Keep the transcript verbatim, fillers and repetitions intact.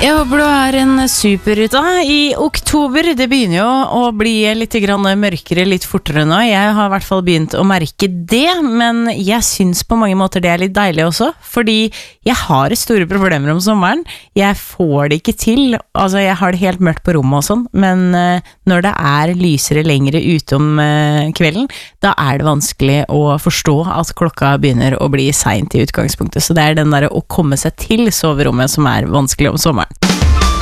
Jeg håper du er en superruta i oktober. Det begynner jo å bli litt grann mørkere, litt fortere nå. Jeg har i hvert fall begynt å merke det, men jeg synes på mange måter det er litt deilig også, fordi jeg har store problemer om sommeren. Jeg får det ikke til, altså jeg har det helt mørkt på rommet og sånn, men når det er lysere lengre ute om kvelden, da er det vanskelig å forstå at klokka begynner å bli sent i utgangspunktet. Så det er den der å komme seg til soverommet som er vanskelig om sommeren.